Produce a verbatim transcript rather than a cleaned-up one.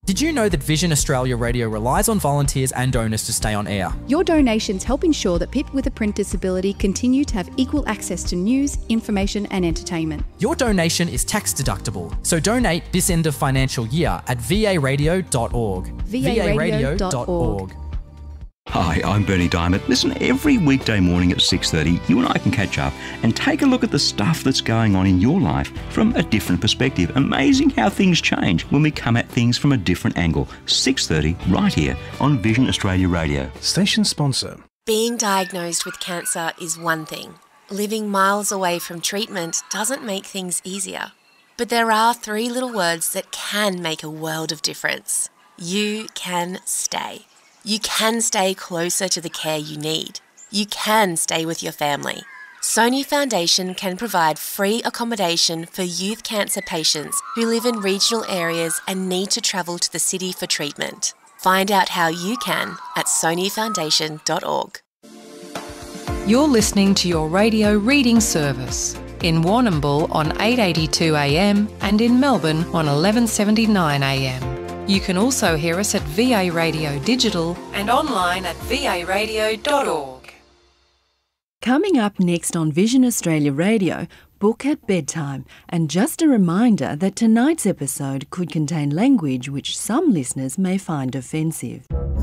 Did you know that Vision Australia Radio relies on volunteers and donors to stay on air? Your donations help ensure that people with a print disability continue to have equal access to news, information and entertainment. Your donation is tax deductible, so donate this end of financial year at v a radio dot org. v a radio dot org. Hi, I'm Bernie Diamond. Listen, every weekday morning at six thirty, you and I can catch up and take a look at the stuff that's going on in your life from a different perspective. Amazing how things change when we come at things from a different angle. six thirty, right here on Vision Australia Radio. Station sponsor. Being diagnosed with cancer is one thing. Living miles away from treatment doesn't make things easier. But there are three little words that can make a world of difference. You can stay. You can stay closer to the care you need. You can stay with your family. Sony Foundation can provide free accommodation for youth cancer patients who live in regional areas and need to travel to the city for treatment. Find out how you can at sony foundation dot org. You're listening to your radio reading service in Warrnambool on eight eighty-two A M and in Melbourne on eleven seventy-nine A M. You can also hear us at V A Radio Digital and online at v a radio dot org. Coming up next on Vision Australia Radio, Book at Bedtime. And just a reminder that tonight's episode could contain language which some listeners may find offensive.